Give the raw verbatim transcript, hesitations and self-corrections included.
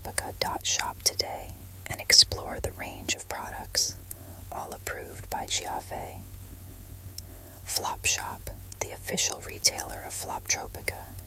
floptropica dot shop today and explore the range of products, all approved by Giave. Flop Shop, the official retailer of Floptropica,